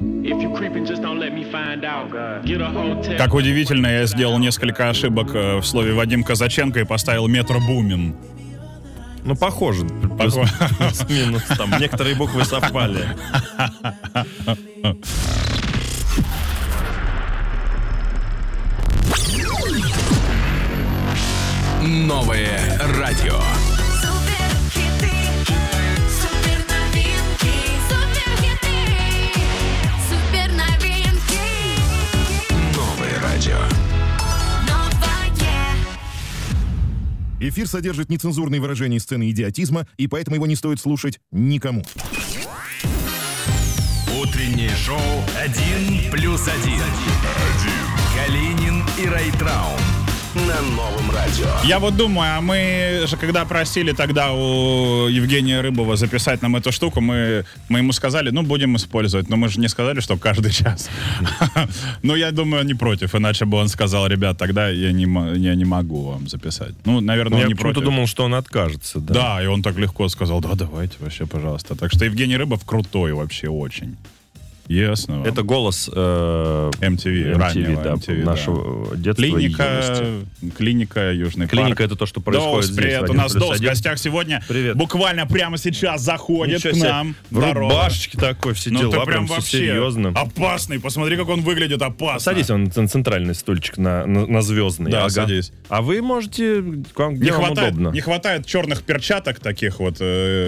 Как удивительно, я сделал несколько ошибок в слове Вадим Казаченко и поставил Метро Бумин. Ну, похоже. Плюс-минус. Там некоторые буквы совпали. Новое радио. Новое радио. Эфир содержит нецензурные выражения сцены идиотизма, и поэтому его не стоит слушать никому. Утреннее шоу «1+1». Калинин и Райтраун на Новом радио. Я вот думаю, а мы же когда просили тогда у Евгения Рыбова записать нам эту штуку, мы ему сказали, ну, будем использовать. Но мы же не сказали, что каждый час. Ну, я думаю, не против, иначе бы он сказал, ребят, тогда я не могу вам записать. Ну, наверное, он не против. Я думал, что он откажется. Да, и он так легко сказал, да, давайте вообще, пожалуйста. Так что Евгений Рыбов крутой вообще очень. Ясно. Это голос MTV, раннего MTV, нашего детства и юности. Клиника Южный Клиника парк. — это то, что происходит здесь. Привет, у нас Доус в гостях сегодня. Привет. Буквально прямо сейчас заходит к нам. В рубашечке такой, все дела, прям все серьезно. Опасный, посмотри, как он выглядит опасно. Садись, он на центральный стульчик, на звездный. Да, садись. А вы можете, где вам удобно. Не хватает черных перчаток таких вот,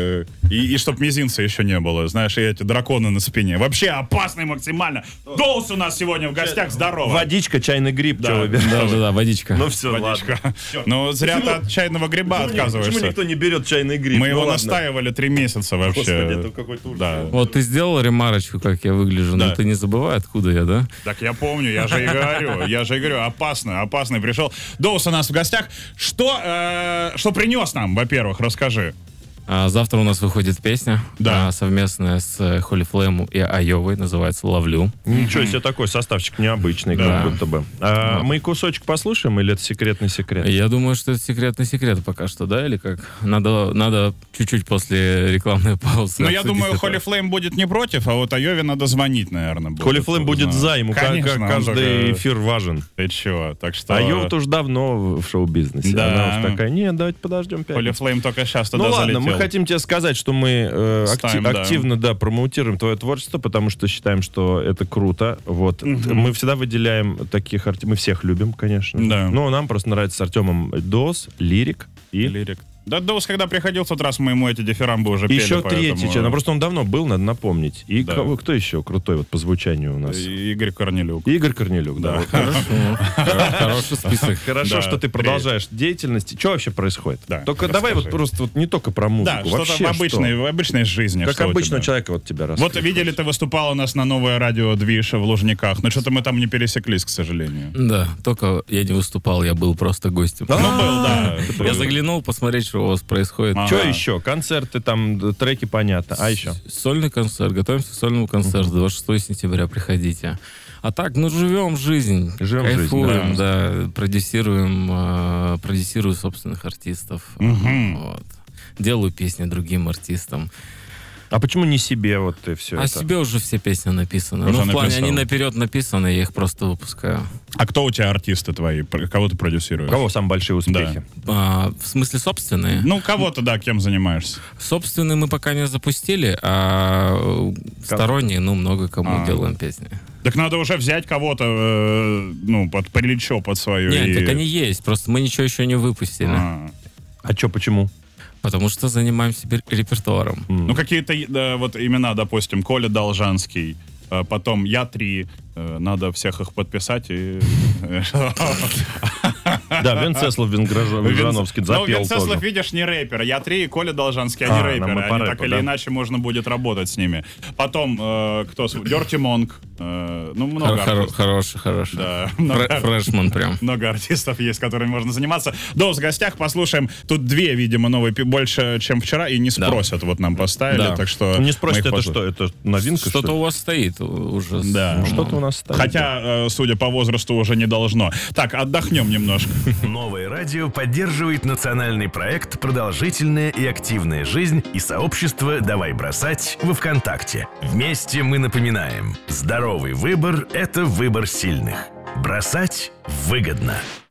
и чтоб мизинца еще не было, знаешь, и эти драконы на спине. Вообще опасный максимально. Доус у нас сегодня в гостях, здорово. Водичка, чайный гриб, что выбираешь? Да, водичка. Ну все, водичка. ладно. Ну, зря ты от чайного гриба отказываешься. Почему никто не берет чайный гриб? Мы его настаивали 3 месяца вообще. Господи, это какой-то ужас. Да. Вот ты сделал ремарочку, как я выгляжу, но ты не забывай, откуда я, да? Так я помню, я же и говорю, опасный пришел. Доус у нас в гостях. Что принес нам, во-первых, расскажи. Завтра у нас выходит песня, совместная с Holy Flame и Айовой, называется «Ловлю». Ничего себе, такой составчик необычный, как будто бы. Мы кусочек послушаем, или это секретный секрет? Я думаю, что это секретный секрет пока что, да, или как? Надо чуть-чуть после рекламной паузы. Ну, я думаю, Holy Flame будет не против, а вот Айове надо звонить, наверное. Holy Flame будет за, ему каждый эфир важен. Ты чего? Так что... Айова-то уж давно в шоу-бизнесе. Да. Она уж такая, нет, давайте подождем пятницу. Holy Flame только сейчас туда залетел. Мы хотим тебе сказать, что мы активно промоутируем твое творчество, потому что считаем, что это круто. Вот. Мы всегда выделяем таких артистов. Мы всех любим, конечно. Да. Но нам просто нравится с Артемом Доус, Лирик и... Лирик. Да, Доус, когда приходил в тот раз, мы ему эти дифирамбы уже пели. Еще третий человек. Просто он давно был, надо напомнить. И да. кто еще крутой вот по звучанию у нас? Игорь Корнелюк. Игорь Корнелюк, да. Хороший список. Хорошо, что ты продолжаешь деятельность. Что вообще происходит? Только давай вот просто не только про музыку. Да, что-то в обычной жизни. Как обычного человека вот тебя рассказывает. Вот видели, ты выступал у нас на Новое радио Движ в Лужниках, но что-то мы там не пересеклись, к сожалению. Да, только я не выступал, я был просто гостем. Ну, был, да. Я заглянул посмотреть, что у вас происходит. Что еще? Концерты, там, треки, понятно. А еще? Сольный концерт. Готовимся к сольному концерту. 26 сентября приходите. А так, живем жизнь. Кайфуем, да. Продюсирую собственных артистов. Вот. Делаю песни другим артистам. А почему не себе вот и все это? Себе уже все песни написаны. В плане, они наперед написаны, я их просто выпускаю. А кто у тебя артисты твои? Кого ты продюсируешь? У кого самые большие успехи? Да. В смысле собственные? Кого-то, да, кем занимаешься? Собственные мы пока не запустили, а сторонние, много кому делаем песни. Так надо уже взять кого-то, под приличо, под свое. Нет, так они есть, просто мы ничего еще не выпустили. А что, почему? Потому что занимаемся репертуаром. Какие-то вот имена, допустим, Коля Должанский, потом Я-3, надо всех их подписать и... Да, Венцеслав Венграновский запел тоже. Венцеслав, видишь, не рэпер. Я-3 и Коля Должанский, они рэперы. Они так или иначе можно будет работать с ними. Потом, кто? Dirty Monk. Много артистов. Хороший. Да. Фрешман прям. Много артистов есть, которыми можно заниматься. Доус в гостях, послушаем. Тут 2, видимо, новые, больше, чем вчера, и не спросят. Вот нам поставили, так что... Не спросят, это что? Это новинка, что-то у вас стоит уже. Да. Что-то у нас стоит. Хотя, судя по возрасту, уже не должно. Так, отдохнем немножко. Новое радио поддерживает национальный проект «Продолжительная и активная жизнь» и сообщество «Давай бросать» во ВКонтакте. Вместе мы напоминаем: здоровый выбор – это выбор сильных. Бросать выгодно.